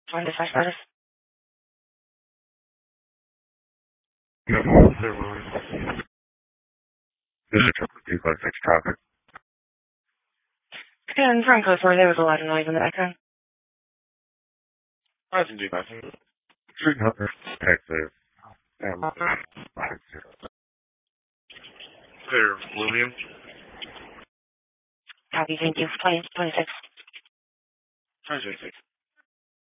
Trying to dispatch status. No, they're willing. This is 256 traffic. Yeah, in front code 4, there was a lot of noise in the background. I can do that. Street Hunter, Texas. Clear, William. Copy, thank you. 2026. 2026.